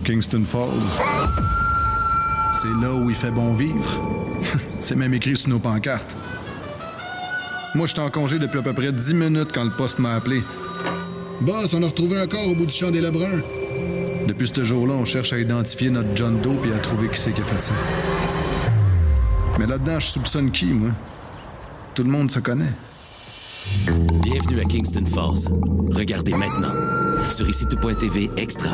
Kingston Falls. C'est là où il fait bon vivre. C'est même écrit sur nos pancartes. Moi, j'étais en congé depuis à peu près 10 minutes quand le poste m'a appelé. Boss, on a retrouvé un corps au bout du champ des Lebrun. Depuis ce jour-là, on cherche à identifier notre John Doe et à trouver qui c'est qui a fait ça. Mais là-dedans, je soupçonne qui, moi? Tout le monde se connaît. Bienvenue à Kingston Falls. Regardez maintenant sur ICITO.tv Extra.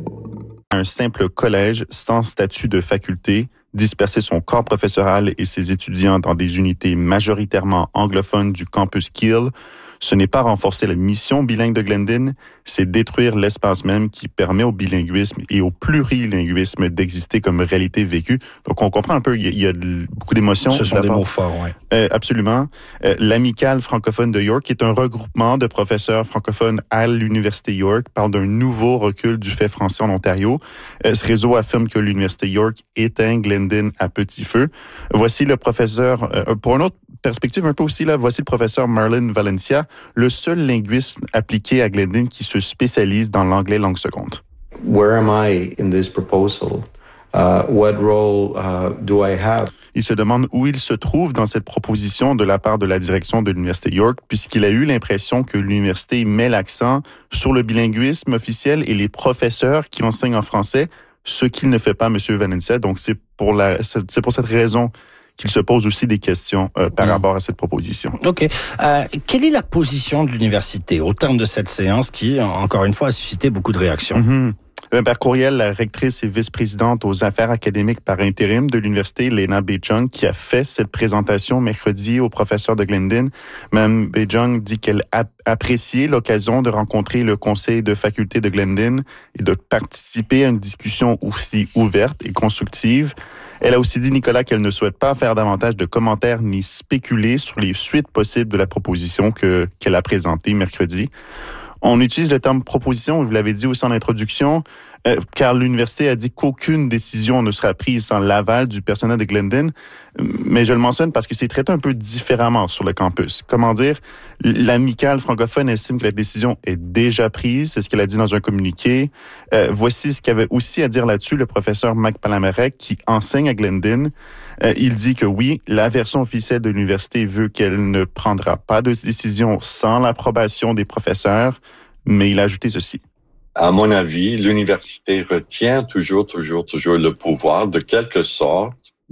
Un simple collège sans statut de faculté, disperser son corps professoral et ses étudiants dans des unités majoritairement anglophones du campus Kiel, ce n'est pas renforcer la mission bilingue de Glendon, c'est détruire l'espace même qui permet au bilinguisme et au plurilinguisme d'exister comme réalité vécue. Donc, on comprend un peu, il y a beaucoup d'émotions. Ce sont des mots forts, oui. Absolument. L'Amicale francophone de York, qui est un regroupement de professeurs francophones à l'Université York, parle d'un nouveau recul du fait français en Ontario. Ce réseau affirme que l'Université York éteint Glendon à petit feu. Voici le professeur, pour une autre perspective un peu aussi, là, voici le professeur Marlon Valencia, le seul linguiste appliqué à Glendon qui se spécialise dans l'anglais langue seconde. Where am I in this proposal? What role do I have? Il se demande où il se trouve dans cette proposition de la part de la direction de l'Université York, puisqu'il a eu l'impression que l'université met l'accent sur le bilinguisme officiel et les professeurs qui enseignent en français, ce qu'il ne fait pas, M. Valencia. Donc, c'est pour cette raison qu'il se pose aussi des questions par rapport à cette proposition. OK. Quelle est la position de l'université au terme de cette séance qui, encore une fois, a suscité beaucoup de réactions? Par courriel, la rectrice et vice-présidente aux affaires académiques par intérim de l'université, Lena Bejong, qui a fait cette présentation mercredi aux professeurs de Glendon. Mme Bejong dit qu'elle a apprécié l'occasion de rencontrer le conseil de faculté de Glendon et de participer à une discussion aussi ouverte et constructive. Elle a aussi dit, Nicolas, qu'elle ne souhaite pas faire davantage de commentaires ni spéculer sur les suites possibles de la proposition qu'elle a présentée mercredi. On utilise le terme proposition, vous l'avez dit aussi en introduction, car l'université a dit qu'aucune décision ne sera prise sans l'aval du personnel de Glendon. Mais je le mentionne parce que c'est traité un peu différemment sur le campus. Comment dire? L'amicale francophone estime que la décision est déjà prise. C'est ce qu'elle a dit dans un communiqué. Voici ce qu'avait aussi à dire là-dessus le professeur Mac Palamarek qui enseigne à Glendon. Il dit que oui, la version officielle de l'université veut qu'elle ne prendra pas de décision sans l'approbation des professeurs, mais il a ajouté ceci. À mon avis, l'université retient toujours le pouvoir de quelque sorte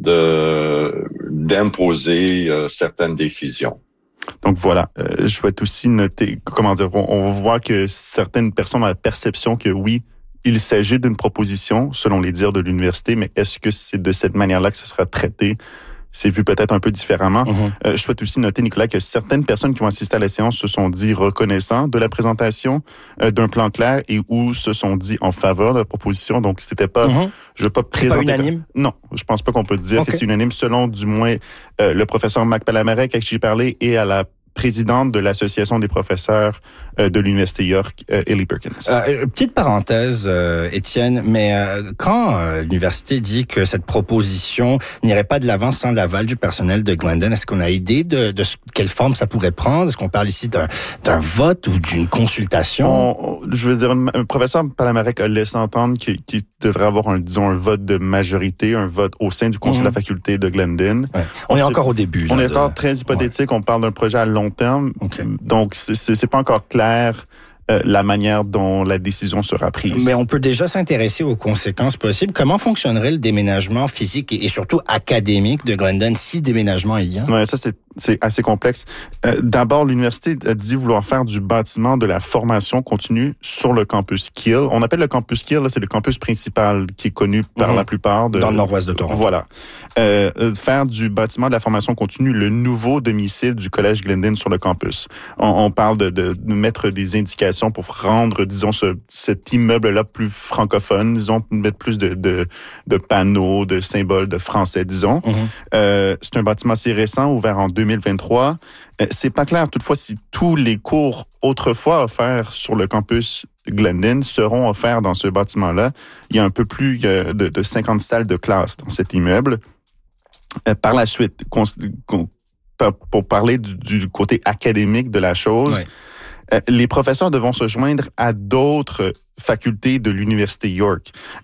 d'imposer certaines décisions. Donc voilà, je souhaite aussi noter, on voit que certaines personnes ont la perception que oui, il s'agit d'une proposition, selon les dires de l'université, mais est-ce que c'est de cette manière-là que ça sera traité? C'est vu peut-être un peu différemment. Je souhaite aussi noter, Nicolas, que certaines personnes qui ont assisté à la séance se sont dit reconnaissants de la présentation d'un plan clair et ou se sont dit en faveur de la proposition. Donc, c'était pas, je veux pas présenter. Pas unanime? Non, je pense pas qu'on peut dire que c'est unanime, selon du moins le professeur Mac Palamarek à qui j'ai parlé et à la présidente de l'Association des professeurs de l'Université York, Ellie Perkins. Petite parenthèse, Étienne, mais quand l'université dit que cette proposition n'irait pas de l'avant sans l'aval du personnel de Glendon, est-ce qu'on a idée de quelle forme ça pourrait prendre? Est-ce qu'on parle ici d'un vote ou d'une consultation? Je veux dire, le professeur Palamarek a laissé entendre qu'il devrait avoir un vote de majorité, un vote au sein du conseil de la faculté de Glendon. Ouais. On est encore au début. On est encore très hypothétique. On parle d'un projet à long terme. Donc, c'est pas encore clair la manière dont la décision sera prise. Mais on peut déjà s'intéresser aux conséquences possibles. Comment fonctionnerait le déménagement physique et surtout académique de Glendon si déménagement il y a? Ouais, ça c'est assez complexe. D'abord, l'université a dit vouloir faire du bâtiment de la formation continue sur le campus Kiel. On appelle le campus Kiel, là, c'est le campus principal qui est connu par la plupart dans le nord-ouest de Toronto. Voilà. Faire du bâtiment de la formation continue le nouveau domicile du collège Glendon sur le campus. On parle de mettre des indications pour rendre, disons, cet immeuble-là plus francophone, disons, mettre plus de panneaux, de symboles de français, disons. C'est un bâtiment assez récent, ouvert en 2023. C'est pas clair, toutefois, si tous les cours autrefois offerts sur le campus Glendon seront offerts dans ce bâtiment-là. Il y a un peu plus de 50 salles de classe dans cet immeuble. Par la suite, pour parler du côté académique de la chose, les professeurs devront se joindre à d'autres facultés de l'Université York.